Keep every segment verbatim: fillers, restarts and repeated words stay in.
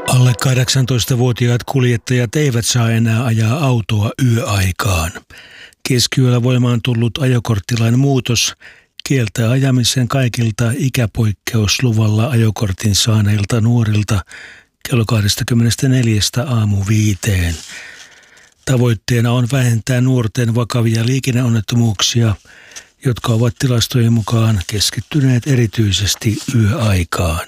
Alle kahdeksantoistavuotiaat kuljettajat eivät saa enää ajaa autoa yöaikaan. Keskiyöllä voimaan tullut ajokorttilain muutos kieltää ajamisen kaikilta ikäpoikkeusluvalla ajokortin saaneilta nuorilta kello kaksikymmentäneljä aamu viiteen. Tavoitteena on vähentää nuorten vakavia liikenneonnettomuuksia, jotka ovat tilastojen mukaan keskittyneet erityisesti yöaikaan.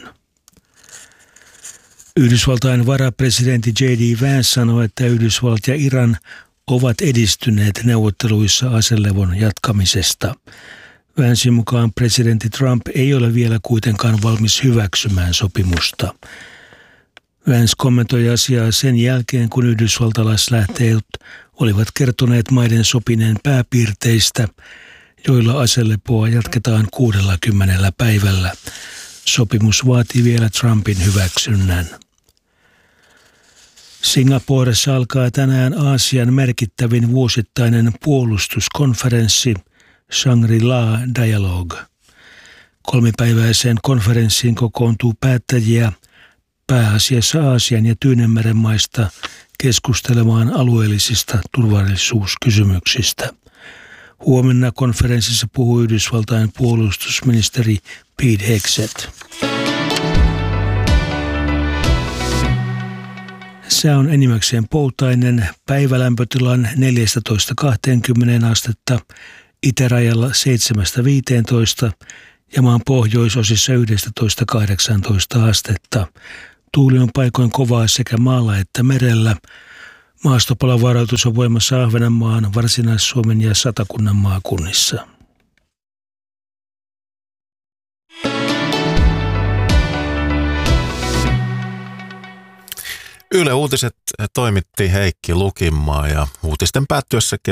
Yhdysvaltain varapresidentti J D Vance sanoi, että Yhdysvallat ja Iran ovat edistyneet neuvotteluissa aselevon jatkamisesta. Vancen mukaan presidentti Trump ei ole vielä kuitenkaan valmis hyväksymään sopimusta. Vance kommentoi asiaa sen jälkeen, kun yhdysvaltalaislähteet olivat kertoneet maiden sopineen pääpiirteistä, joilla aselepoa jatketaan kuudellakymmenellä päivällä. Sopimus vaatii vielä Trumpin hyväksynnän. Singaporessa alkaa tänään Aasian merkittävin vuosittainen puolustuskonferenssi Shangri-La Dialogue. Kolmipäiväiseen konferenssiin kokoontuu päättäjiä pääasiassa Aasian ja Tyynenmeren maista keskustelemaan alueellisista turvallisuuskysymyksistä. Huomenna konferenssissa puhuu Yhdysvaltain puolustusministeri Pete Hegseth. Sää on enimmäkseen poutainen, päivälämpötilan neljätoista kaksikymmentä astetta, itärajalla seitsemästä viiteentoista ja maan pohjoisosissa yksitoista kahdeksantoista astetta. Tuuli on paikoin kovaa sekä maalla että merellä. Maastopalovaratus on voimassa Ahvenanmaan, Varsinais-Suomen ja Satakunnan maakunnissa. Yle Uutiset toimitti Heikki Lukinmaa ja uutisten päättyessä